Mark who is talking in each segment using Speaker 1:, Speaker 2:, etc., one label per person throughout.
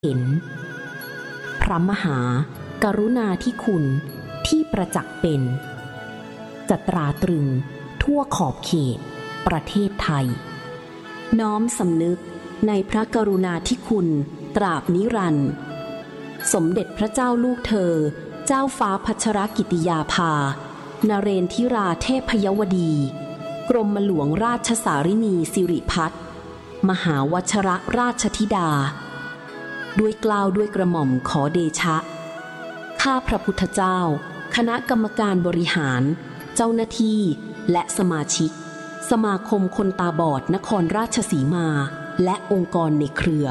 Speaker 1: เห็นพระมหากรุณาธิคุณที่ประจักษ์เป็นจะตราตรึงทั่วขอบเขตประเทศไทยน้อมสำนึกในพระกรุณาธิคุณตราบนิรันดร์สมเด็จพระเจ้าลูกเธอเจ้าฟ้าพัชรกิติยาภานเรนทิราเทพยวดีกรมหลวงราชสารินีสิริพัฒน์มหาวชรราชธิดาด้วยเกล้าด้วยกระหม่อมขอเดชะข้าพระพุทธเจ้าคณะกรรมการบริหารเจ้าหน้าที่และสมาชิกสมาคมคนตาบอดนครราชสีมาและองค์กรในเครือ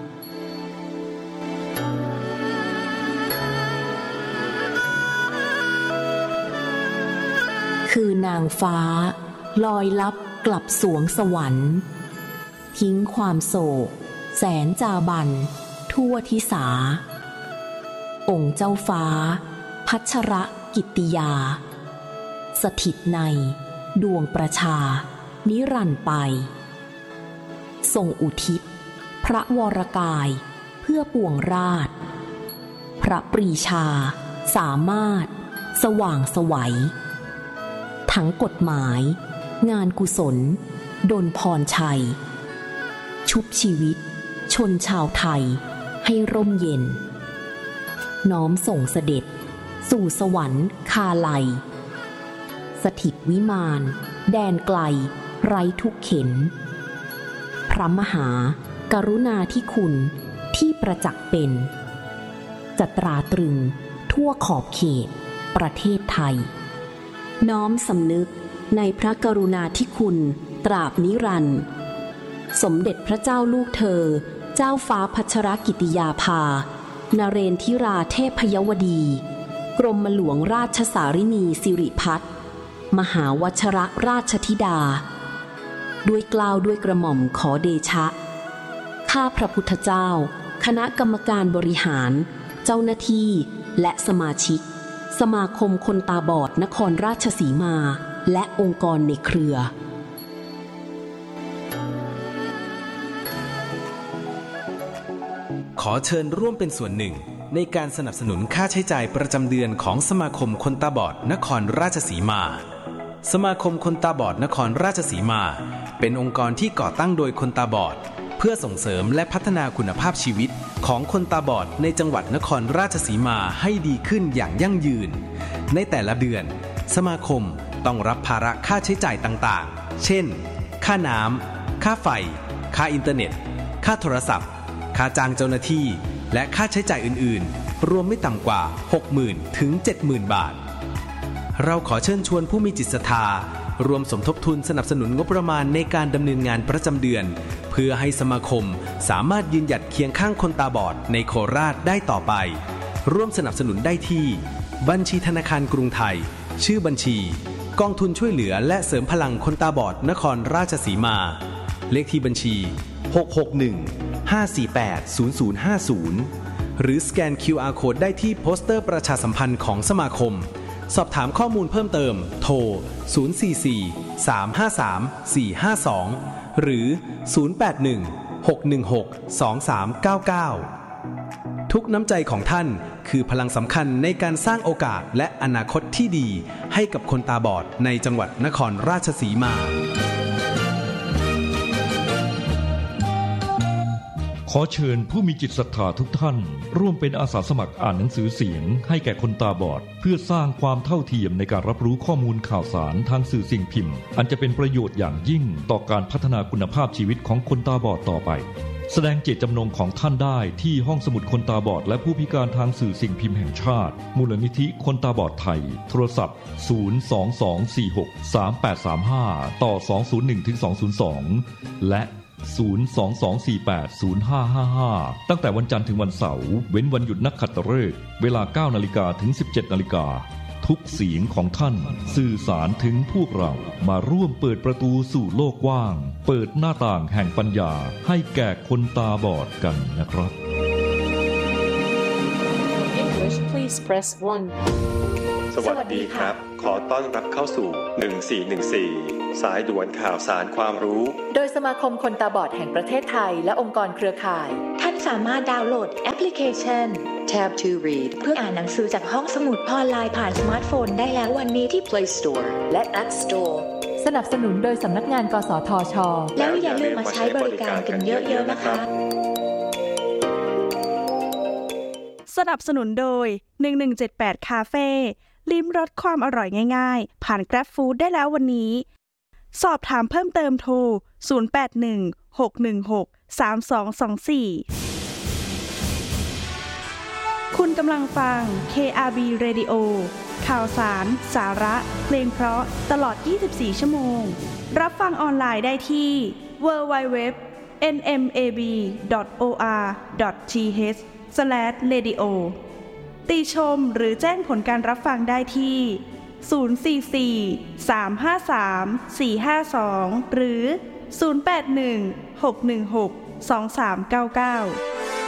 Speaker 1: คือนางฟ้าลอยลับกลับสวงสวรรค์ทิ้งความโศกแสนจาบันทั่วทิสาองค์เจ้าฟ้าพัชรกิตติยาสถิตในดวงประชานิรันดร์ไปทรงอุทิศพระวรกายเพื่อปวงราชพระปรีชาสามารถสว่างไสวทั้งกฎหมายงานกุศลดลพรชัยชุบชีวิตชนชาวไทยให้ร่มเย็นน้อมส่งเสด็จสู่สวรรค์คาลัยสถิตวิมานแดนไกลไร้ทุกเข็ญพระมหากรุณาธิคุณที่ประจักษ์เป็นจะตราตรึงทั่วขอบเขตประเทศไทยน้อมสำนึกในพระกรุณาธิคุณตราบนิรันดร์สมเด็จพระเจ้าลูกเธอเจ้าฟ้าพัชรกิติยาภานเรนทิราเทพยวดีกรมหลวงราชสารินีสิริพัฒน์มหาวชรราชธิดาด้วยเกล้าด้วยกระหม่อมขอเดชะข้าพระพุทธเจ้าคณะกรรมการบริหารเจ้าหน้าที่และสมาชิกสมาคมคนตาบอดนครราชสีมาและองค์กรในเครือ
Speaker 2: ขอเชิญร่วมเป็นส่วนหนึ่งในการสนับสนุนค่าใช้จ่ายประจำเดือนของสมาคมคนตาบอดนครราชสีมาสมาคมคนตาบอดนครราชสีมาเป็นองค์กรที่ก่อตั้งโดยคนตาบอดเพื่อส่งเสริมและพัฒนาคุณภาพชีวิตของคนตาบอดในจังหวัดนครราชสีมาให้ดีขึ้นอย่างยั่งยืนในแต่ละเดือนสมาคมต้องรับภาระค่าใช้จ่ายต่างๆเช่นค่าน้ำค่าไฟค่าอินเทอร์เน็ตค่าโทรศัพท์ค่าจ้างเจ้าหน้าที่และค่าใช้จ่ายอื่นๆรวมไม่ต่ำกว่า 60,000 ถึง 70,000 บาทเราขอเชิญชวนผู้มีจิตศรัทธารวมสมทบทุนสนับสนุนงบประมาณในการดำเนินงานประจำเดือนเพื่อให้สมาคมสามารถยืนหยัดเคียงข้างคนตาบอดในโคราชได้ต่อไปร่วมสนับสนุนได้ที่บัญชีธนาคารกรุงไทยชื่อบัญชีกองทุนช่วยเหลือและเสริมพลังคนตาบอดนครราชสีมาเลขที่บัญชี661-548-0050หรือสแกน QR Code ได้ที่โปสเตอร์ประชาสัมพันธ์ของสมาคมสอบถามข้อมูลเพิ่มเติมโทร044-353-452หรือ081-616-2399ทุกน้ำใจของท่านคือพลังสำคัญในการสร้างโอกาสและอนาคตที่ดีให้กับคนตาบอดในจังหวัดนครราชสีมา
Speaker 3: ขอเชิญผู้มีจิตศรัทธาทุกท่านร่วมเป็นอาสาสมัครอ่านหนังสือเสียงให้แก่คนตาบอดเพื่อสร้างความเท่าเทียมในการรับรู้ข้อมูลข่าวสารทางสื่อสิ่งพิมพ์อันจะเป็นประโยชน์อย่างยิ่งต่อการพัฒนาคุณภาพชีวิตของคนตาบอดต่อไปแสดงเจตจำนงของท่านได้ที่ห้องสมุดคนตาบอดและผู้พิการทางสื่อสิ่งพิมพ์แห่งชาติมูลนิธิคนตาบอดไทยโทรศัพท์022463835ต่อ201-202และ022480555ตั้งแต่วันจันทร์ถึงวันเสาร์เว้นวันหยุดนักขัตฤกษ์เวลา 9:00 นถึง 17:00 นทุกเสียงของท่านสื่อสารถึงพวกเรามาร่วมเปิดประตูสู่โลกกว้างเปิดหน้าต่างแห่งปัญญาให้แก่คนตาบอดกันนะครับ
Speaker 4: English please press 1 สวัสดีครับขอต้อนรับเข้าสู่1414สายด่วนข่าวสารความรู้
Speaker 5: โดยสมาคมคนตาบอดแห่งประเทศไทยและองค์กรเครือข่ายท่านสามารถดาวน์โหลดแอปพลิเคชัน Tab to Read เพื่ออ่านหนังสือจากห้องสมุดออนไลน์ผ่านสมาร์ทโฟนได้แล้ววันนี้ที่ Play Store และ App Store สนับสนุนโดยสำนักงานกสทช.แล้วอย่าลืมมาใช้บริการกันเยอะๆนะคะ
Speaker 6: สนับสนุนโดย1178คาเฟ่ลิ้มรสความอร่อยง่ายๆผ่าน Grab Food ได้แล้ววันนี้สอบถามเพิ่มเติมโทร0816163224คุณกำลังฟัง KRB Radio ข่าวสารสาระเพลงเพราะตลอด24ชั่วโมงรับฟังออนไลน์ได้ที่ www.nmab.or.th/radio ติชมหรือแจ้งผลการรับฟังได้ที่044-353-452หรือ081-616-2399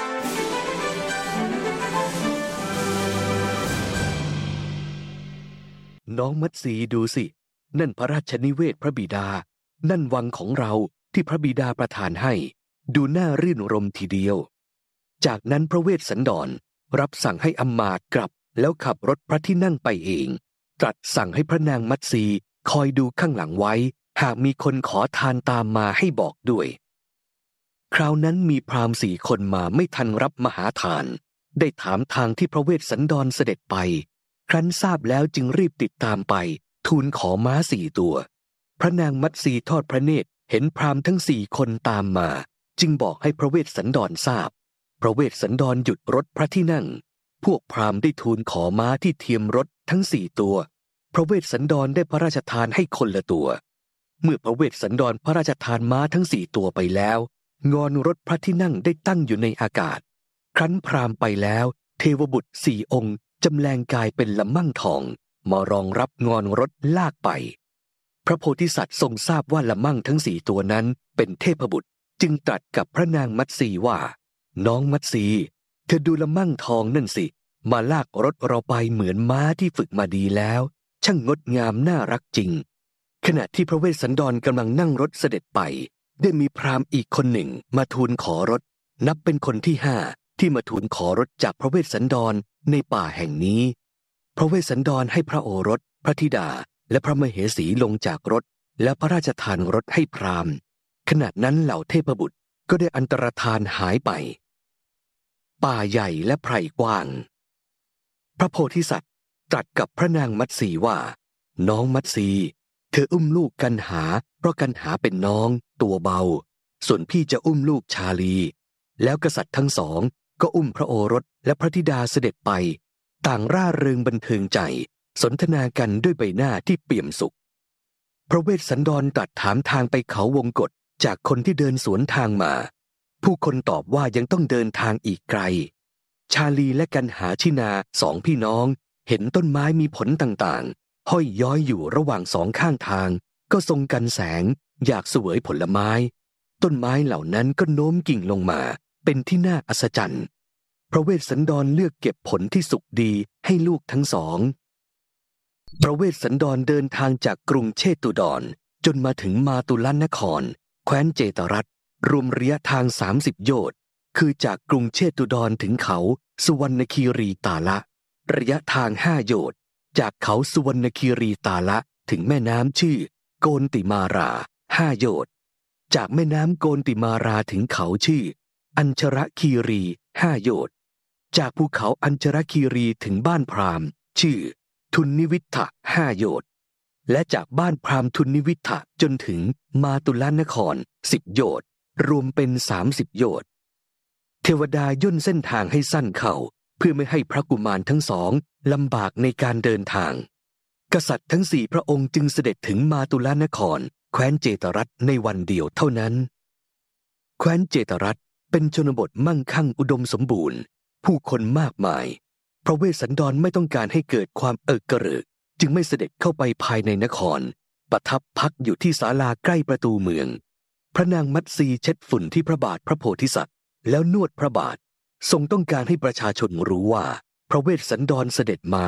Speaker 7: น้องมัตสีดูสินั่นพระราชนิเวศพระบิดานั่นวังของเราที่พระบิดาประทานให้ดูน่ารื่นรมทีเดียวจากนั้นพระเวสสันดรรับสั่งให้อำมาตย์กลับแล้วขับรถพระที่นั่งไปเองตรัสสั่งให้พระนางมัตสีคอยดูข้างหลังไว้หากมีคนขอทานตามมาให้บอกด้วยคราวนั้นมีพราหมณ์4 คนมาไม่ทันรับมหาทานได้ถามทางที่พระเวสสันดรเสด็จไปครั้นทราบแล้วจึงรีบติดตามไปทูลขอม้า4 ตัวพระนางมัตสีทอดพระเนตรเห็นพราหมณ์ทั้ง4 คนตามมาจึงบอกให้พระเวสสันดรทราบพระเวสสันดรหยุดรถพระที่นั่งพวกพราหมณ์ได้ทูลขอม้าที่เทียมรถทั้ง4 ตัวพระเวสสันดรได้พระราชทานให้คนละตัวเมื่อพระเวสสันดรพระราชทานม้าทั้ง4 ตัวไปแล้วงอนรถพระที่นั่งได้ตั้งอยู่ในอากาศครั้นพราหมณ์ไปแล้วเทวบุตร4 องค์จำแรงกายเป็นละมั่งทองมารองรับงอนรถลากไปพระโพธิสัตว์ทรงทราบว่าละมั่งทั้ง4 ตัวนั้นเป็นเทพบุตรจึงตรัสกับพระนางมัตสีว่าน้องมัตสีเธอดูละมั่งทองนั่นสิมาลากรถเราไปเหมือนม้าที่ฝึกมาดีแล้วช่างงดงามน่ารักจริงขณะที่พระเวสสันดรกำลังนั่งรถเสด็จไปได้มีพราหมณ์อีกคนหนึ่งมาทูลขอรถนับเป็นคนที่5ที่มาทูลขอรถจากพระเวสสันดรในป่าแห่งนี้พระเวสสันดรให้พระโอรสพระธิดาและพระมเหสีลงจากรถและพระราชทานรถให้พราหมณ์ขณะนั้นเหล่าเทพบุตรก็ได้อันตรธานหายไปป่าใหญ่และไพรกว้างพระโพธิสัตว์ตรัสกับพระนางมัตสีว่าน้องมัตสีเธออุ้มลูกกันหาเพราะกันหาเป็นน้องตัวเบาส่วนพี่จะอุ้มลูกชาลีแล้วกษัตริย์ทั้ง2ก็อุ้มพระโอรสและพระธิดาเสด็จไปต่างร่าเริงบันเทิงใจสนทนากันด้วยใบหน้าที่เปี่ยมสุขพระเวสสันดรตรัสถามทางไปเขาวงกฏจากคนที่เดินสวนทางมาผู้คนตอบว่ายังต้องเดินทางอีกไกลชาลีและกันหาชินา2 พี่น้องเห็นต้นไม้มีผลต่างๆห้อยย้อยอยู่ระหว่าง2 ข้างทางก็ทรงกันแสงอยากเสวยผลไม้ต้นไม้เหล่านั้นก็โน้มกิ่งลงมาเป็นที่น่าอัศจรรย์พระเวสสันดรเลือกเก็บผลที่สุกดีให้ลูกทั้ง2พระเวสสันดรเดินทางจากกรุงเชตุดรจนมาถึงมาตุลนครแคว้นเจตรัสรวมระยะทาง30 โยชน์คือจากกรุงเชตุดรถึงเขาสุวรรณคีรีตาละระยะทาง5 โยชน์จากเขาสุวรรณคีรีตาละถึงแม่น้ำชื่อโกนติมารา5 โยชน์จากแม่น้ำโกนติมาราถึงเขาชื่ออัญชรคีรี5 โยชน์จากภูเขาอัญชรคีรีถึงบ้านพราหมณ์ชื่อทุนนิวิทธะ5 โยชน์และจากบ้านพราหมณ์ทุนนิวิทธะจนถึงมาตุลนคร10 โยชน์รวมเป็น30 โยชน์เทวดาย่นเส้นทางให้สั้นเข้าเพื่อไม่ให้พระกุมารทั้ง2ลำบากในการเดินทางกษัตริย์ทั้ง4 พระองค์จึงเสด็จถึงมาตุลนครแคว้นเจตรัสในวันเดียวเท่านั้นแคว้นเจตรัสเป็นชนบทมั่งคั่งอุดมสมบูรณ์ผู้คนมากมายพระเวสสันดรไม่ต้องการให้เกิดความเอิกกระเริกจึงไม่เสด็จเข้าไปภายในนครประทับพักอยู่ที่ศาลาใกล้ประตูเมืองพระนางมัตสีเช็ดฝุ่นที่พระบาทพระโพธิสัตว์แล้วนวดพระบาททรงต้องการให้ประชาชนรู้ว่าพระเวสสันดรเสด็จมา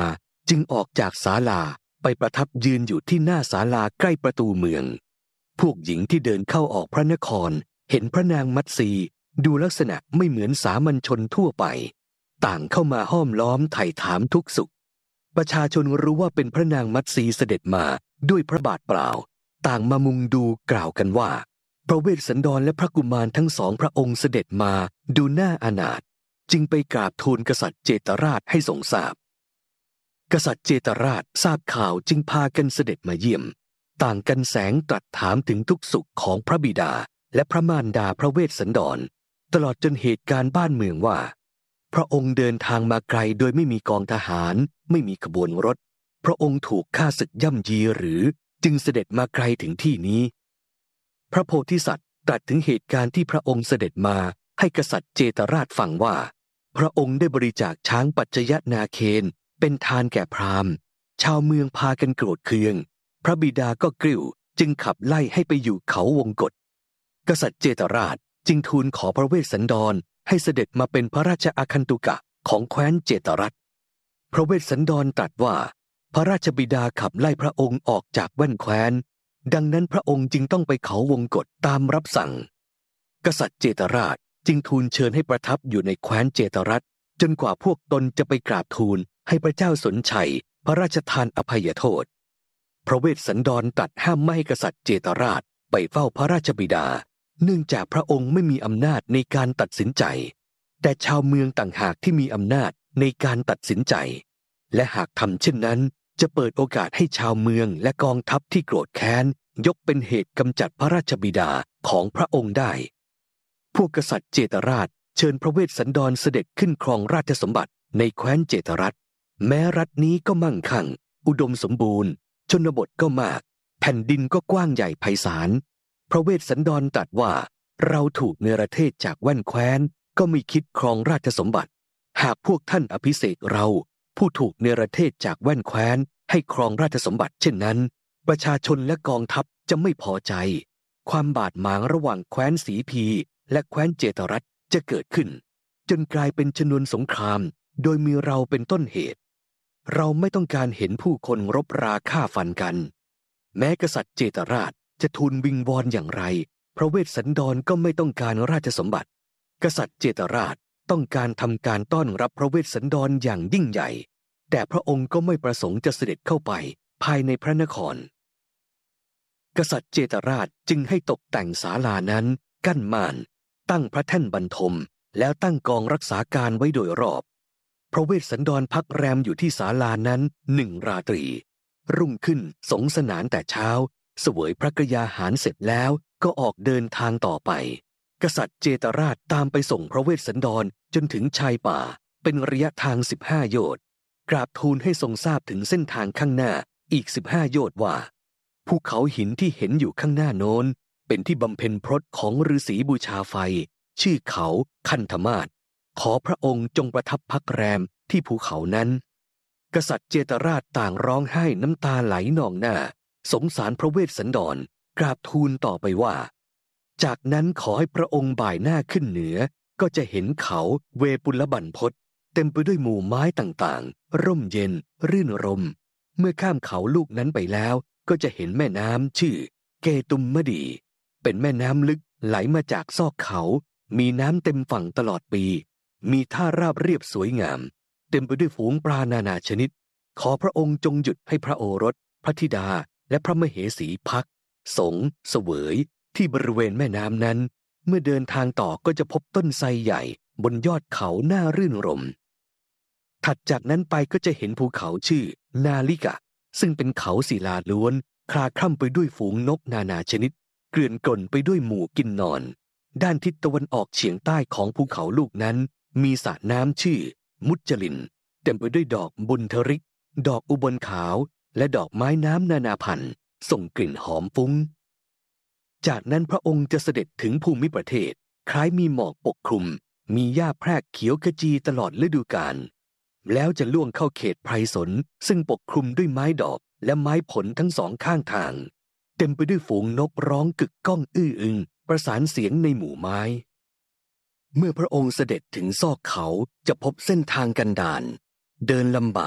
Speaker 7: จึงออกจากศาลาไปประทับยืนอยู่ที่หน้าศาลาใกล้ประตูเมืองพวกหญิงที่เดินเข้าออกพระนครเห็นพระนางมัตสีดูลักษณะไม่เหมือนสามัญชนทั่วไปต่างเข้ามาห้อมล้อมไถ่ถามทุกสุขประชาชนรู้ว่าเป็นพระนางมัตสีเสด็จมาด้วยพระบาทเปล่าต่างมามุงดูกล่าวกันว่าพระเวสสันดรและพระกุมารทั้งสองพระองค์เสด็จมาดูน่าอนาถจึงไปกราบทูลกษัตริย์เจตราชให้ทรงทราบกษัตริย์เจตราชทราบข่าวจึงพากันเสด็จมาเยี่ยมต่างกันแสงตรัสถามถึงทุกสุขของพระบิดาและพระมารดาพระเวสสันดรตลอดจนเหตุการณ์บ้านเมืองว่าพระองค์เดินทางมาไกลโดยไม่มีกองทหารไม่มีขบวนรถพระองค์ถูกฆ่าศึกย่ำยีหรือจึงเสด็จมาไกลถึงที่นี้พระโพธิสัตว์ตรัสถึงเหตุการณ์ที่พระองค์เสด็จมาให้กษัตริย์เจตราชฟังว่าพระองค์ได้บริจาคช้างปัจจยนาเคนเป็นทานแก่พราหมณ์ชาวเมืองพากันโกรธเคืองพระบิดาก็กริ้วจึงขับไล่ให้ไปอยู่เขาวงกฏกษัตริย์เจตราชจึงทูลขอพระเวสสันดรให้เสด็จมาเป็นพระราชอาคันตุกะของแคว้นเจตรัฐพระเวสสันดรตรัสว่าพระราชบิดาขับไล่พระองค์ออกจากแว่นแคว้นดังนั้นพระองค์จึงต้องไปเขาวงกฏตามรับสั่งกษัตริย์เจตราชจึงทูลเชิญให้ประทับอยู่ในแคว้นเจตรัฐจนกว่าพวกตนจะไปกราบทูลให้พระเจ้าสนชัยพระราชทานอภัยโทษพระเวสสันดรตรัสห้ามไม่ให้กษัตริย์เจตราชไปเฝ้าพระราชบิดาเนื่องจากพระองค์ไม่มีอำนาจในการตัดสินใจแต่ชาวเมืองต่างหากที่มีอำนาจในการตัดสินใจและหากทำเช่นนั้นจะเปิดโอกาสให้ชาวเมืองและกองทัพที่โกรธแค้นยกเป็นเหตุกำจัดพระราชบิดาของพระองค์ได้พวกกษัตริย์เจตราชเชิญพระเวสสันดรเสด็จขึ้นครองราชสมบัติในแคว้นเจตรัฐแม้รัฐนี้ก็มั่งคั่งอุดมสมบูรณ์ชนบทก็มากแผ่นดินก็กว้างใหญ่ไพศาลพระเวสสันดรตรัสว่าเราถูกเนรเทศจากแว่นแคว้นก็ไม่คิดครองราชสมบัติหากพวกท่านอภิเษกเราผู้ถูกเนรเทศจากแว่นแคว้นให้ครองราชสมบัติเช่นนั้นประชาชนและกองทัพจะไม่พอใจความบาดหมางระหว่างแคว้นสีพีและแคว้นเจตรัฐจะเกิดขึ้นจนกลายเป็นชนวนสงครามโดยมีเราเป็นต้นเหตุเราไม่ต้องการเห็นผู้คนรบราฆ่าฟันกันแม้กษัตริย์เจตราชจะทูลวิงวอนอย่างไรพระเวสสันดรก็ไม่ต้องการราชสมบัติกษัตริย์เจตราชต้องการทำการต้อนรับพระเวสสันดรอย่างยิ่งใหญ่แต่พระองค์ก็ไม่ประสงค์จะเสด็จเข้าไปภายในพระนครกษัตริย์เจตราชจึงให้ตกแต่งศาลานั้นกั้นม่านตั้งพระแท่นบรรทมแล้วตั้งกองรักษาการไว้โดยรอบพระเวสสันดรพักแรมอยู่ที่ศาลานั้น1 ราตรีรุ่งขึ้นสงสนานแต่เช้าเสวยพระกยาหารเสร็จแล้วก็ออกเดินทางต่อไปกษัตริย์เจตราชตามไปส่งพระเวสสันดรจนถึงชายป่าเป็นระยะทาง15 โยชน์กราบทูลให้ทรงทราบถึงเส้นทางข้างหน้าอีก15 โยชน์ว่าภูเขาหินที่เห็นอยู่ข้างหน้าโน้นเป็นที่บำเพ็ญพรตของฤาษีบูชาไฟชื่อเขาคันธมาศขอพระองค์จงประทับพักแรมที่ภูเขานั้นกษัตริย์เจตราชต่างร้องไห้น้ำตาไหลนองหน้าสงสารพระเวสสันดรกราบทูลต่อไปว่าจากนั้นขอให้พระองค์บ่ายหน้าขึ้นเหนือก็จะเห็นเขาเวปุลบันพศเต็มไปด้วยหมู่ไม้ต่างๆร่มเย็นรื่นรมเมื่อข้ามเขาลูกนั้นไปแล้วก็จะเห็นแม่น้ำชื่อเกตุมมดีเป็นแม่น้ำลึกไหลมาจากซอกเขามีน้ำเต็มฝั่งตลอดปีมีท่าราบเรียบสวยงามเต็มไปด้วยฝูงปลานานาชนิดขอพระองค์จงหยุดให้พระโอรสพระธิดาและพระมเหสีพักสงเสวยที่บริเวณแม่น้ำนั้นเมื่อเดินทางต่อก็จะพบต้นไทรใหญ่บนยอดเขาน่ารื่นรมถัดจากนั้นไปก็จะเห็นภูเขาชื่อนาลิกะซึ่งเป็นเขาศิลาล้วนคลาคล่ำไปด้วยฝูงนกนานาชนิดเกลื่อนกล่นไปด้วยหมู่กินนอนด้านทิศตะวันออกเฉียงใต้ของภูเขาลูกนั้นมีสระน้ำชื่อมุจลินเต็มไปด้วยดอกบุญทริกดอกอุบลขาวและดอกไม้น้ำนานาพันธุ์ส่งกลิ่นหอมฟุ้งจากนั้นพระองค์จะเสด็จถึงภูมิประเทศคล้ายมีหมอกปกคลุมมีหญ้าแพรกเขียวขจีตลอดฤดูกาลแล้วจะล่วงเข้าเขตไพรสนซึ่งปกคลุมด้วยไม้ดอกและไม้ผลทั้งสองข้างทางเต็มไปด้วยฝูงนกร้องกึกก้องอื้ออึงประสานเสียงในหมู่ไม้เมื่อพระองค์เสด็จถึงซอกเขาจะพบเส้นทางกันดารเดินลำบาก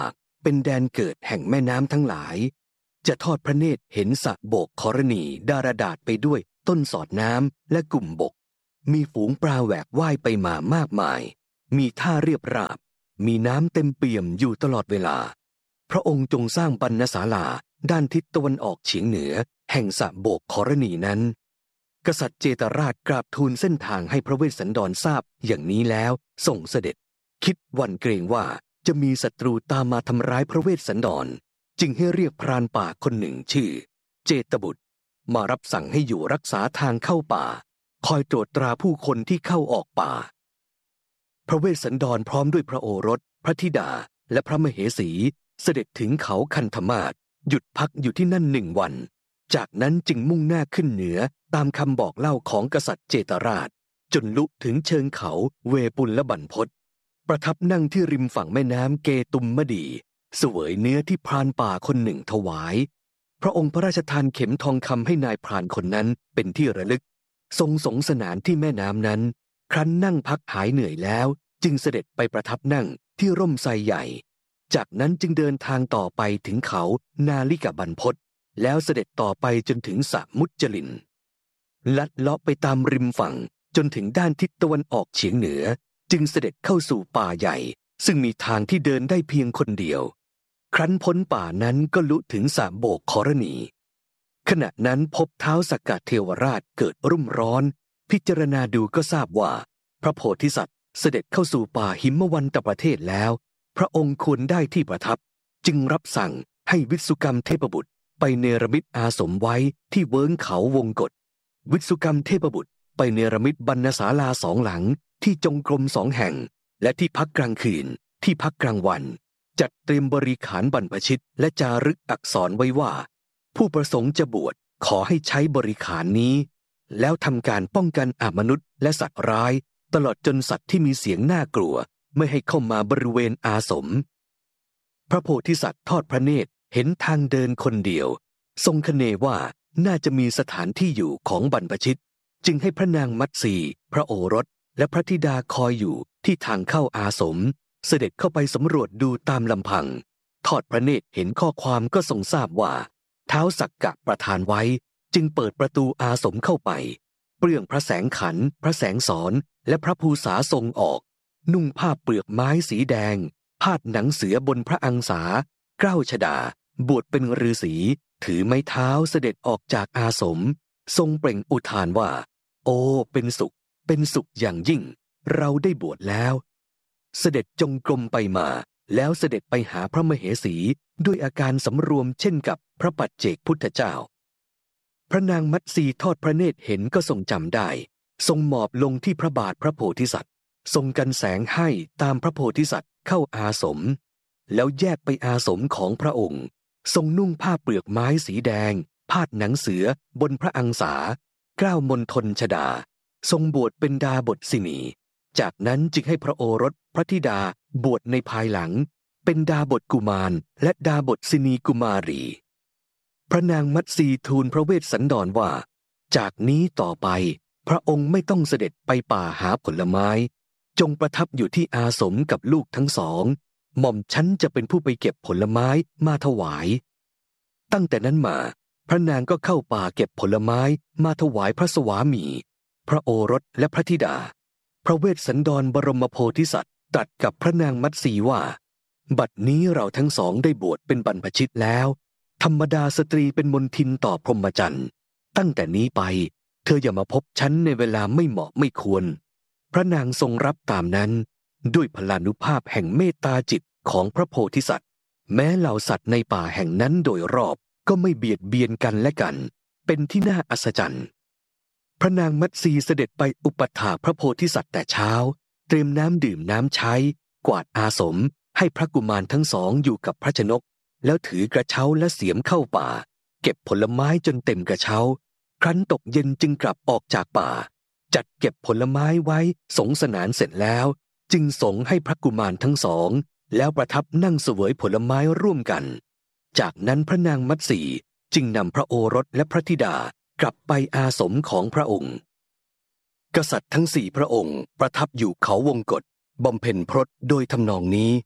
Speaker 7: เป็นแดนเกิดแห่งแม่น้ำทั้งหลายจะทอดพระเนตรเห็นสระโบกครณีดารดาษไปด้วยต้นสอดน้ำและกลุ่มบกมีฝูงปลาแหวกว่ายไปมามากมายมีท่าเรียบราบมีน้ำเต็มเปี่ยมอยู่ตลอดเวลาพระองค์จงสร้างบรรณศาลาด้านทิศตะวันออกเฉียงเหนือแห่งสระโบกครณีนั้นกษัตริย์เจตราชกราบทูลเส้นทางให้พระเวสสันดรทราบอย่างนี้แล้วส่งเสด็จคิดหวั่นเกรงว่าจะมีศัตรูตามมาทำร้ายพระเวสสันดรจึงให้เรียกพรานป่าคนหนึ่งชื่อเจตบุตรมารับสั่งให้อยู่รักษาทางเข้าป่าคอยตรวจตราผู้คนที่เข้าออกป่าพระเวสสันดรพร้อมด้วยพระโอรสพระธิดาและพระมเหสีเสด็จถึงเขาคันธมาศหยุดพักอยู่ที่นั่น1 วันจากนั้นจึงมุ่งหน้าขึ้นเหนือตามคำบอกเล่าของกษัตริย์เจตราชจนลุถึงเชิงเขาเวปุลและบรรพตประทับนั่งที่ริมฝั่งแม่น้ำเกตุมมดีเสวยเนื้อที่พรานป่าคนหนึ่งถวายพระองค์พระราชทานเข็มทองคำให้นายพรานคนนั้นเป็นที่ระลึกทรงสงสนานที่แม่น้ำนั้นครั้นนั่งพักหายเหนื่อยแล้วจึงเสด็จไปประทับนั่งที่ร่มไทรใหญ่จากนั้นจึงเดินทางต่อไปถึงเขานาลิกบรรพตแล้วเสด็จต่อไปจนถึงสระมุจจลินลัดเลาะไปตามริมฝั่งจนถึงด้านทิศตะวันออกเฉียงเหนือจึงเสด็จเข้าสู่ป่าใหญ่ซึ่งมีทางที่เดินได้เพียงคนเดียวครั้นพ้นป่านั้นก็ลุถึงสระโบกครณีขณะนั้นพบท้าวสักกะเทวราชเกิดรุ่มร้อนพิจารณาดูก็ทราบว่าพระโพธิสัตว์เสด็จเข้าสู่ป่าหิมวันตประเทศแล้วพระองค์ควรได้ที่ประทับจึงรับสั่งให้วิสุกรรมเทพบุตรไปเนรมิตอาสมไว้ที่เวิ้งเขาวงกฏวิสุกรรมเทพบุตรไปเนรมิตบรรณศาลา2 หลังที่จงกรม2 แห่งและที่พักกลางคืนที่พักกลางวันจัดเตรียมบริขารบรรพชิตและจารึกอักษรไว้ว่าผู้ประสงค์จะบวชขอให้ใช้บริขารนี้แล้วทำการป้องกันอมนุษย์และสัตว์ร้ายตลอดจนสัตว์ที่มีเสียงน่ากลัวไม่ให้เข้ามาบริเวณอาสมพระโพธิสัตว์ทอดพระเนตรเห็นทางเดินคนเดียวทรงคะเนว่าน่าจะมีสถานที่อยู่ของบรรพชิตจึงให้พระนางมัตสีพระโอรสและพระธิดาคอยอยู่ที่ทางเข้าอาสมเสด็จเข้าไปสำรวจดูตามลำพังทอดพระเนตรเห็นข้อความก็ทรงทราบว่าท้าวสักกะประทานไว้จึงเปิดประตูอาสมเข้าไปเปลื้องพระแสงขันพระแสงสอนและพระภูษาทรงออกนุ่งผ้าเปลือกไม้สีแดงพาดหนังเสือบนพระอังสาเกล้าชฎาบวชเป็นฤาษีถือไม้เท้าเสด็จออกจากอาสมทรงเปล่งอุทานว่าโอ้เป็นสุขอย่างยิ่งเราได้บวชแล้วเสด็จจงกรมไปมาแล้วเสด็จไปหาพระมเหสีด้วยอาการสำรวมเช่นกับพระปัจเจกพุทธเจ้าพระนางมัตสีทอดพระเนตรเห็นก็ทรงจำได้ทรงหมอบลงที่พระบาทพระโพธิสัตว์ทรงกันแสงให้ตามพระโพธิสัตว์เข้าอาสมแล้วแยกไปอาสมของพระองค์ทรงนุ่งผ้าเปลือกไม้สีแดงพาดหนังเสือบนพระอังสาเกล้ามณฑลชฎาทรงบวชเป็นดาบทสินีจากนั้นจึงให้พระโอรสพระธิดาบวชในภายหลังเป็นดาบทกุมารและดาบทสินีกุมารีพระนางมัตสีทูลพระเวสสันดรว่าจากนี้ต่อไปพระองค์ไม่ต้องเสด็จไปป่าหาผลไม้จงประทับอยู่ที่อาสมกับลูกทั้งสองหม่อมฉันจะเป็นผู้ไปเก็บผลไม้มาถวายตั้งแต่นั้นมาพระนางก็เข้าป่าเก็บผลไม้มาถวายพระสวามีพระโอรสและพระธิดาพระเวสสันดรบรมโพธิสัตว์ตรัสกับพระนางมัตสีว่าบัดนี้เราทั้งสองได้บวชเป็นบรรพชิตแล้วธรรมดาสตรีเป็นมนทินต่อพรหมจรรย์ตั้งแต่นี้ไปเธออย่ามาพบฉันในเวลาไม่เหมาะไม่ควรพระนางทรงรับตามนั้นด้วยพลานุภาพแห่งเมตตาจิตของพระโพธิสัตว์แม้เหล่าสัตว์ในป่าแห่งนั้นโดยรอบก็ไม่เบียดเบียนกันและกันเป็นที่น่าอัศจรรย์พระนางมัตสีเสด็จไปอุปถากพระโพธิสัตว์แต่เช้าเตรียมน้ำดื่มน้ำใช้กวาดอาสมให้พระกุมารทั้งสองอยู่กับพระชนกแล้วถือกระเช้าและเสียมเข้าป่าเก็บผลไม้จนเต็มกระเช้าครั้นตกเย็นจึงกลับออกจากป่าจัดเก็บผลไม้ไว้สงสนานเสร็จแล้วจึงส่งให้พระกุมารทั้งสองแล้วประทับนั่งเสวยผลไม้ร่วมกันจากนั้นพระนางมัตสีจึงนำพระโอรสและพระธิดากลับไปอาสมของพระองค์กษัตริย์ทั้ง4 พระองค์ประทับอยู่เขาวงกฏบำเพ็ญพรตโดยทำนองนี้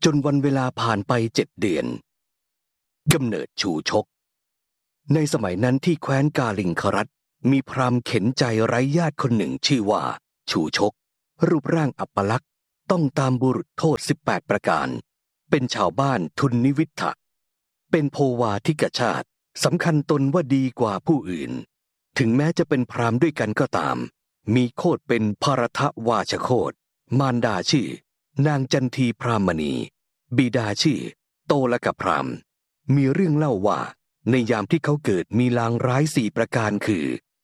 Speaker 7: จนวันเวลาผ่านไป7 เดือนกำเนิดชูชกในสมัยนั้นที่แคว้นกาลิงครัฐมีพราหมณ์เข็นใจไร้ญาติคนหนึ่งชื่อว่าชูชกรูปร่างอัปลักษณ์ต้องตามบุรุษโทษ18 ประการเป็นชาวบ้านทุนนิวิทธะเป็นโภวาทิกชาติสำคัญตนว่าดีกว่าผู้อื่นถึงแม้จะเป็นพราหมณ์ด้วยกันก็ตามมีโคตเป็นภรทวาชโคตมารดาชื่อนางจันทีพรามณีบิดาชื่อโตลกพราหมณ์มีเรื่องเล่าว่าในยามที่เขาเกิดมีลางร้าย4 ประการคือ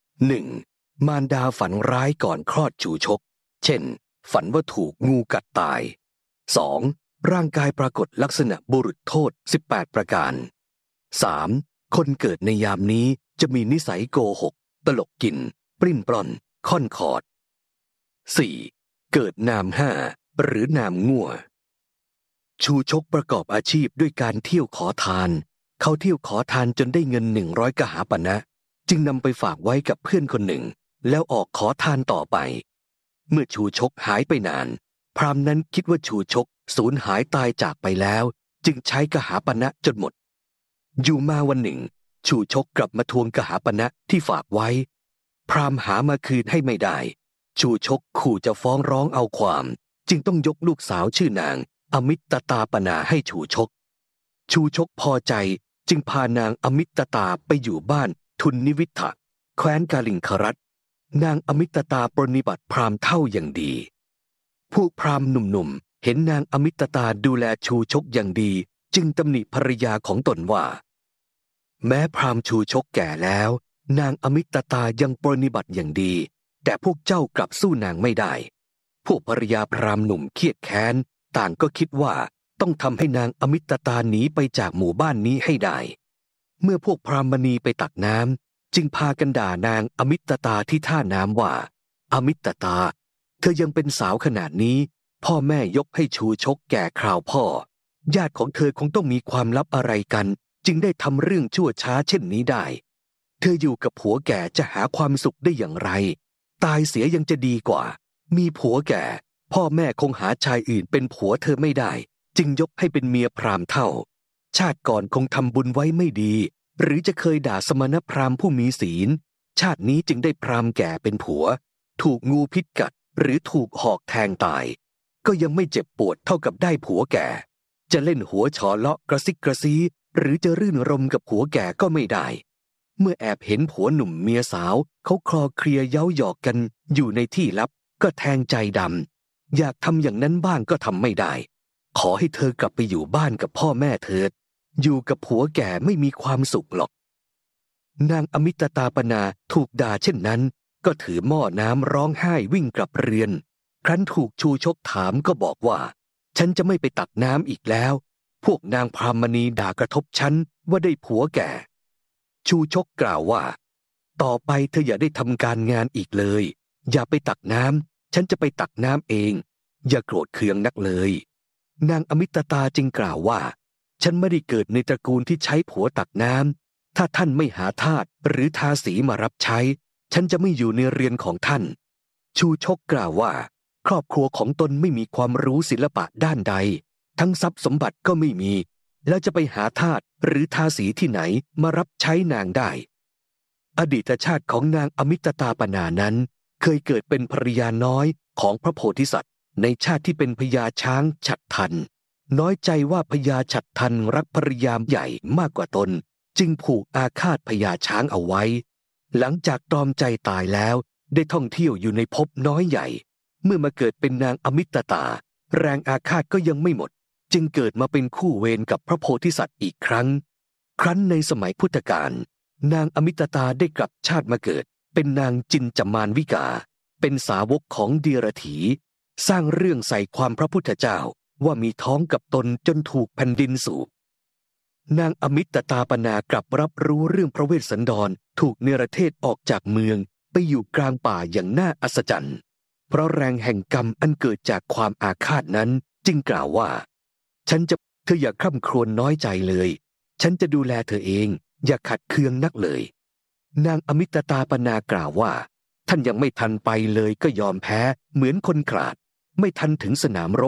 Speaker 7: 1. มารดาฝันร้ายก่อนคลอดชูชกเช่นฝันว่าถูกงูกัดตาย 2. ร่างกายปรากฏลักษณะบุรุษโทษ18 ประการ 3. คนเกิดในยามนี้จะมีนิสัยโกหกตลกกินปลิ้นปล้อนค่อนขอด 4. เกิดนาม5หรือนามงั่วชูชกประกอบอาชีพด้วยการเที่ยวขอทานเขาเที่ยวขอทานจนได้เงิน100 กหาปณะจึงนำไปฝากไว้กับเพื่อนคนหนึ่งแล้วออกขอทานต่อไปเมื่อชูชกหายไปนานพราหมณ์นั้นคิดว่าชูชกสูญหายตายจากไปแล้วจึงใช้กหาปณะจนหมดอยู่มาวันหนึ่งชูชกกลับมาทวงกหาปณะที่ฝากไว้พราหมณ์หามาคืนให้ไม่ได้ชูชกขู่จะฟ้องร้องเอาความจึงต้องยกลูกสาวชื่อนางอมิตตาปนาให้ชูชกพอใจจึงพานางอมิตตาไปอยู่บ้านทุนนิวิทธะแคว้นกาลิงครัฐนางอมิตตาปรนนิบัติพราหมณ์เท่าอย่างดีพวกพราหมณ์หนุ่มๆเห็นนางอมิตตาดูแลชูชกอย่างดีจึงตำหนิภรรยาของตนว่าแม้พราหมณ์ชูชกแก่แล้วนางอมิตตายังปรนนิบัติอย่างดีแต่พวกเจ้ากลับสู้นางไม่ได้พวกภรรยาพราหมณ์หนุ่มเครียดแค้นต่างก็คิดว่าต้องทำให้นางอมิตตาหนีไปจากหมู่บ้านนี้ให้ได้เมื่อพวกพราหมณีไปตักน้ำจึงพากันด่านางอมิตตาที่ท่าน้ำว่าอมิตตาเธอยังเป็นสาวขนาดนี้พ่อแม่ยกให้ชูชกแก่คราวพ่อญาติของเธอคงต้องมีความลับอะไรกันจึงได้ทำเรื่องชั่วช้าเช่นนี้ได้เธออยู่กับผัวแก่จะหาความสุขได้อย่างไรตายเสียยังจะดีกว่ามีผัวแก่พ่อแม่คงหาชายอื่นเป็นผัวเธอไม่ได้จึงยกให้เป็นเมียพราหมณ์เท่าชาติก่อนคงทำบุญไว้ไม่ดีหรือจะเคยด่าสมณพราหมณ์ผู้มีศีลชาตินี้จึงได้พราหมณ์แก่เป็นผัวถูกงูพิษกัดหรือถูกหอกแทงตายก็ยังไม่เจ็บปวดเท่ากับได้ผัวแก่จะเล่นหัวฉอเลาะกระซิกกระซีหรือจะรื่นรมกับผัวแก่ก็ไม่ได้เมื่อแอบเห็นผัวหนุ่มเมียสาวเขาคลอเคลียเย้าหยอกกันอยู่ในที่ลับก็แทงใจดำอยากทำอย่างนั้นบ้างก็ทำไม่ได้ขอให้เธอกลับไปอยู่บ้านกับพ่อแม่เถิดอยู่กับผัวแก่ไม่มีความสุขหรอกนางอมิตตาปนาถูกด่าเช่นนั้นก็ถือหม้อน้ำร้องไห้วิ่งกลับเรือนครั้นถูกชูชกถามก็บอกว่าฉันจะไม่ไปตักน้ำอีกแล้วพวกนางพรามณีด่ากระทบฉันว่าได้ผัวแก่ชูชกกล่าวว่าต่อไปเธออย่าได้ทำการงานอีกเลยอย่าไปตักน้ำฉันจะไปตักน้ำเองอย่าโกรธเคืองนักเลยนางอมิตตาจึงกล่าวว่าฉันไม่ได้เกิดในตระกูลที่ใช้ผัวตักน้ำถ้าท่านไม่หาทาสหรือทาสีมารับใช้ฉันจะไม่อยู่ในเรือนของท่านชูชกกล่าวว่าครอบครัวของตนไม่มีความรู้ศิลปะด้านใดทั้งทรัพย์สมบัติก็ไม่มีแล้วจะไปหาทาสหรือทาสีที่ไหนมารับใช้นางได้อดีตชาติของนางอมิตตาปนานั้นเคยเกิดเป็นภรรยาน้อยของพระโพธิสัตว์ในชาติที่เป็นพญาช้างฉัตรทันน้อยใจว่าพญาฉัตรทันรักภรรยาใหญ่มากกว่าตนจึงผูกอาฆาตพญาช้างเอาไว้หลังจากตรอมใจตายแล้วได้ท่องเที่ยวอยู่ในภพน้อยใหญ่เมื่อมาเกิดเป็นนางอมิตตาแรงอาฆาตก็ยังไม่หมดจึงเกิดมาเป็นคู่เวรกับพระโพธิสัตว์อีกครั้งในสมัยพุทธกาลนางอมิตตาได้กลับชาติมาเกิดเป็นนางจินจมานวิกาเป็นสาวกของเดียรถีสร้างเรื่องใส่ความพระพุทธเจ้าว่ามีท้องกับตนจนถูกแผ่นดินสูบนางอมิตตาปนากลับรับรู้เรื่องพระเวสสันดรถูกเนรเทศออกจากเมืองไปอยู่กลางป่าอย่างน่าอัศจรรย์เพราะแรงแห่งกรรมอันเกิดจากความอาฆาตนั้นจึงกล่าวว่าเธออย่าคร่ำครวญน้อยใจเลยฉันจะดูแลเธอเองอย่าขัดเคืองนักเลยนางอมิตตาปนากล่าวว่าท่านยังไม่ทันไปเลยก็ยอมแพ้เหมือนคนขลาดไม่ทันถึงสนามรบ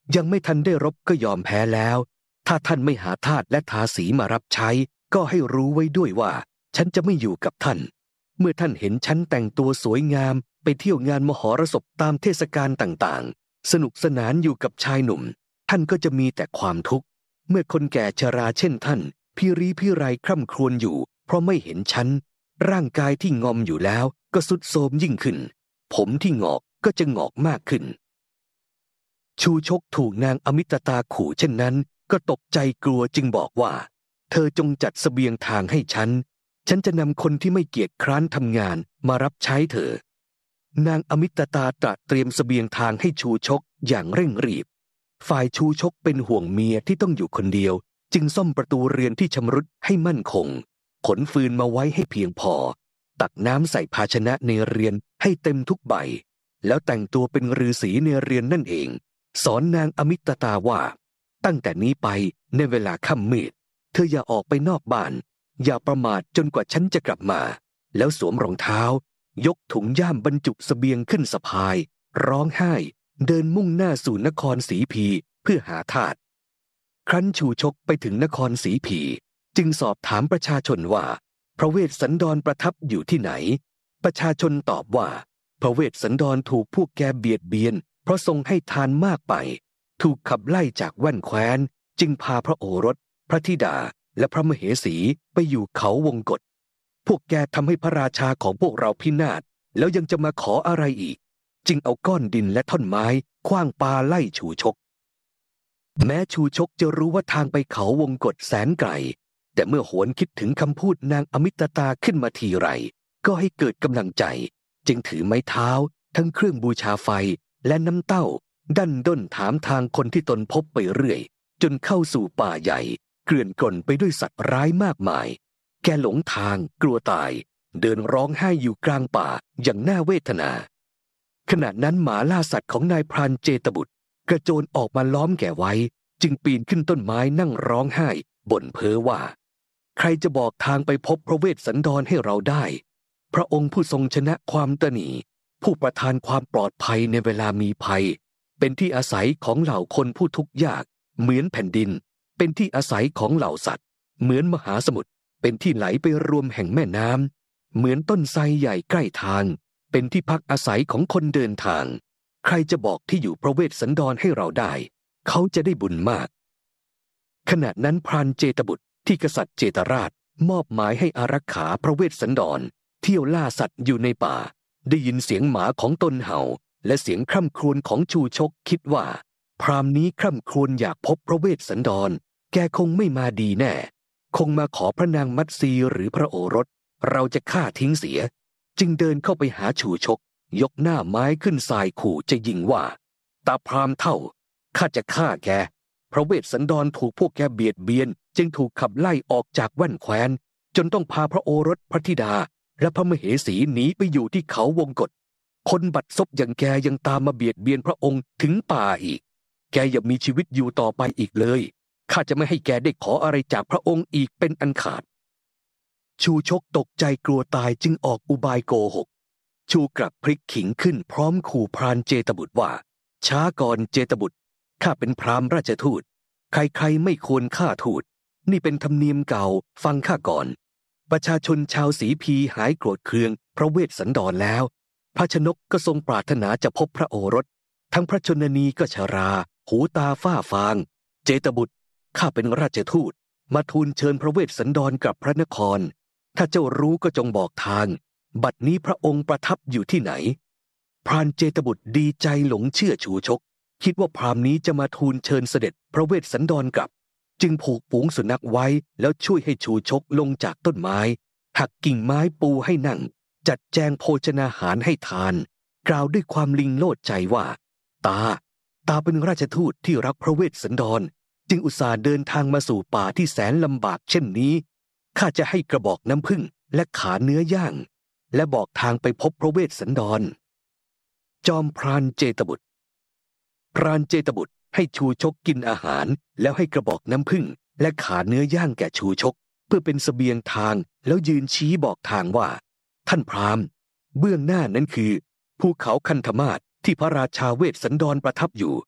Speaker 7: ยังไม่ทันได้รบก็ยอมแพ้แล้วถ้าท่านไม่หาทาสและทาสีมารับใช้ก็ให้รู้ไว้ด้วยว่าฉันจะไม่อยู่กับท่านเมื่อท่านเห็นฉันแต่งตัวสวยงามไปเที่ยวงานมหรสพตามเทศกาลต่างๆสนุกสนานอยู่กับชายหนุ่มท่านก็จะมีแต่ความทุกข์เมื่อคนแก่ชราเช่นท่านพี่รีพี่ไรคร่ำครวญอยู่เพราะไม่เห็นฉันร่างกายที่งอมอยู่แล้วก็ทรุดโทรมยิ่งขึ้นผมที่งอกก็จะงอกมากขึ้นชูชกถูกนางอมิตตาขู่เช่นนั้นก็ตกใจกลัวจึงบอกว่าเธอจงจัดเสบียงทางให้ฉันจะนำคนที่ไม่เกียจคร้านทำงานมารับใช้เธอนางอมิตตาตระเตรียมเสบียงทางให้ชูชกอย่างเร่งรีบฝ่ายชูชกเป็นห่วงเมียที่ต้องอยู่คนเดียวจึงซ่อมประตูเรือนที่ชำรุดให้มั่นคงขนฟืนมาไว้ให้เพียงพอตักน้ำใส่ภาชนะในเรือนให้เต็มทุกใบแล้วแต่งตัวเป็นฤาษีในเรือนนั่นเองสอนนางอมิตตาว่าตั้งแต่นี้ไปในเวลาค่ำมืดเธออย่าออกไปนอกบ้านอย่าประมาทจนกว่าฉันจะกลับมาแล้วสวมรองเท้ายกถุงย่ามบรรจุเสบียงขึ้นสะพายร้องไห้เดินมุ่งหน้าสู่นครศรีพีเพื่อหาทาสครั้นชูชกไปถึงนครศรีพีจึงสอบถามประชาชนว่าพระเวสสันดรประทับอยู่ที่ไหนประชาชนตอบว่าพระเวสสันดรถูกพวกแกเบียดเบียนเพราะทรงให้ทานมากไปถูกขับไล่จากแว่นแคว้นจึงพาพระโอรสพระธิดาและพระมเหสีไปอยู่เขาวงกฏพวกแกทำให้พระราชาของพวกเราพินาศแล้วยังจะมาขออะไรอีกจึงเอาก้อนดินและท่อนไม้ขว้างปาไล่ชูชกแม้ชูชกจะรู้ว่าทางไปเขาวงกฏแสนไกลแต่เมื่อหวนคิดถึงคำพูดนางอมิตตาขึ้นมาทีไรก็ให้เกิดกำลังใจจึงถือไม้เท้าทั้งเครื่องบูชาไฟและน้ำเต้าดันด้นถามทางคนที่ตนพบไปเรื่อยจนเข้าสู่ป่าใหญ่เกลื่อนกล่นไปด้วยสัตว์ร้ายมากมายแกหลงทางกลัวตายเดินร้องไห้อยู่กลางป่าอย่างน่าเวทนาขณะนั้นหมาล่าสัตว์ของนายพรานเจตบุตรกระโจนออกมาล้อมแกไว้จึงปีนขึ้นต้นไม้นั่งร้องไห้บ่นเพ้อว่าใครจะบอกทางไปพบพระเวสสันดรให้เราได้พระองค์ผู้ทรงชนะความตณีผู้ประทานความปลอดภัยในเวลามีภัยเป็นที่อาศัยของเหล่าคนผู้ทุกข์ยากเหมือนแผ่นดินเป็นที่อาศัยของเหล่าสัตว์เหมือนมหาสมุทรเป็นที่ไหลไปรวมแห่งแม่น้ำเหมือนต้นไทรใหญ่ใกล้ทางเป็นที่พักอาศัยของคนเดินทางใครจะบอกที่อยู่พระเวสสันดรให้เราได้เขาจะได้บุญมากขณะนั้นพรานเจตบุตรที่กษัตริย์เจตราชมอบหมายให้อารักขาพระเวสสันดรเที่ยวล่าสัตว์อยู่ในป่าได้ยินเสียงหมาของตนเห่าและเสียงคร่ำครวญของชูชกคิดว่าพราหมณ์นี้คร่ำครวญอยากพบพระเวสสันดรแกคงไม่มาดีแน่คงมาขอพระนางมัตสีหรือพระโอรสเราจะฆ่าทิ้งเสียจึงเดินเข้าไปหาชูชกยกหน้าไม้ขึ้นสายขู่จะยิงว่าตาพราหมณ์เท่าข้าจะฆ่าแกพระเวสสันดรถูกพวกแกเบียดเบียนจึงถูกขับไล่ออกจากแว่นแคว้นจนต้องพาพระโอรสพระธิดาและพระมเหสีหนีไปอยู่ที่เขาวงกฏคนบัดซบอย่างแกยังตามมาเบียดเบียนพระองค์ถึงป่าอีกแกอย่ามีชีวิตอยู่ต่อไปอีกเลยข้าจะไม่ให้แกได้ขออะไรจากพระองค์อีกเป็นอันขาดชูชกตกใจกลัวตายจึงออกอุบายโกหกชูกลับพลิกขิงขึ้นพร้อมขู่พรานเจตบุตรว่าช้าก่อนเจตบุตรข้าเป็นพราหมณ์ราชทูตใครๆไม่ควรฆ่าทูตนี่เป็นธรรมเนียมเก่าฟังข้าก่อนประชาชนชาวศรีพีหายโกรธเคืองพระเวสสันดรแล้วพระชนกก็ทรงปรารถนาจะพบพระโอรสทั้งพระชนนีก็ชราหูตาฝ้าฟางเจตบุตรข้าเป็นราชทูตมาทูลเชิญพระเวสสันดรกลับพระนครถ้าเจ้ารู้ก็จงบอกทางบัดนี้พระองค์ประทับอยู่ที่ไหนพรานเจตบุตรดีใจหลงเชื่อชูชกคิดว่าพราหมณ์นี้จะมาทูลเชิญเสด็จพระเวสสันดรกลับจึงผูกฝูงสุนัขไว้แล้วช่วยให้ชูชกลงจากต้นไม้หักกิ่งไม้ปูให้นั่งจัดแจงโภชนาหารให้ทานกล่าวด้วยความลิงโลดใจว่าตาเป็นราชทูตที่รักพระเวสสันดรจึงอุตส่าห์เดินทางมาสู่ป่าที่แสนลำบากเช่นนี้ข้าจะให้กระบอกน้ำผึ้งและขาเนื้อย่างและบอกทางไปพบพระเวสสันดรจอมพรานเจตบุตรพรานเจตบุตรให้ชูชกกินอาหารแล้วให้กระบอกน้ำผึ้งและขาเนื้อย่างแก่ชูชกเพื่อเป็นเสบียงทางแล้วยืนชี้บอกทางว่าท่านพราหมณ์เบื้องหน้านั้นคือภูเขาคันธมาศที่พระราชาเวสสันดรประทับอยู่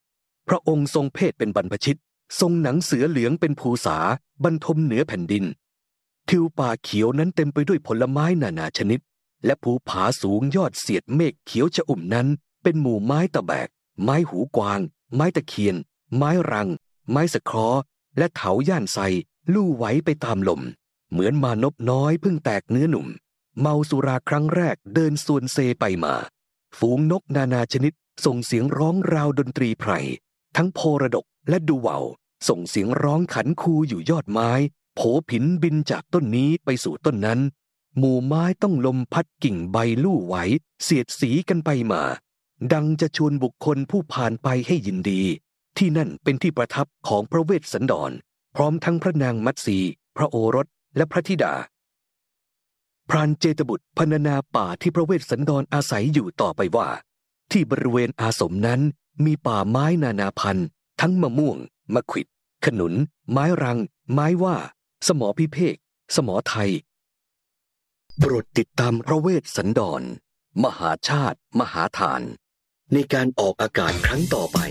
Speaker 7: พระองค์ทรงเพศเป็นบรรพชิตทรงหนังเสือเหลืองเป็นภูษาบรรทมเหนือแผ่นดินทิวป่าเขียวนั้นเต็มไปด้วยผลไม้นานาชนิดและภูผาสูงยอดเสียดเมฆเขียวชอุ่มนั้นเป็นหมู่ไม้ตะแบกไม้หูกวางไม้ตะเคียนไม้รังไม้สะเคราะห์และเถาย่านไซลู่ไหวไปตามลมเหมือนมานพน้อยเพิ่งแตกเนื้อหนุ่มเมาสุราครั้งแรกเดินส่วนเซไปมาฝูงนกนานาชนิดส่งเสียงร้องราวดนตรีไพรทั้งโพระดกและดูว่าวส่งเสียงร้องขันคูอยู่ยอดไม้โผผินบินจากต้นนี้ไปสู่ต้นนั้นหมู่ไม้ต้องลมพัดกิ่งใบลู่ไหวเสียดสีกันไปมาดังจะชวนบุคคลผู้ผ่านไปให้ยินดีที่นั่นเป็นที่ประทับของพระเวสสันดรพร้อมทั้งพระนางมัตสีพระโอรสและพระธิดาพรานเจตบุตรพรรณนาป่าที่พระเวสสันดรอาศัยอยู่ต่อไปว่าที่บริเวณอาสมนั้นมีป่าไม้นานาพันธุ์ทั้งมะม่วงมะขวิดขนุนไม้รังไม้ว่าสมอพิเภกสมอไทยโปรดติดตามพระเวสสันดรมหาชาติมหาทานในการออกอากาศครั้งต่อไป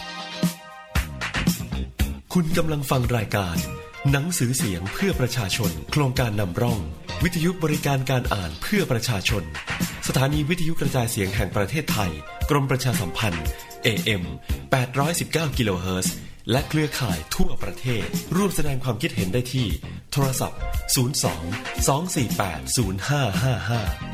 Speaker 4: คุณกำลังฟังรายการหนังสือเสียงเพื่อประชาชนโครงการนำร่องวิทยุบริการการอ่านเพื่อประชาชนสถานีวิทยุกระจายเสียงแห่งประเทศไทยกรมประชาสัมพันธ์ AM 819 กิโลเฮิรตซ์และเครือข่ายทั่วประเทศร่วมแสดงความคิดเห็นได้ที่โทรศัพท์ 02 248 0555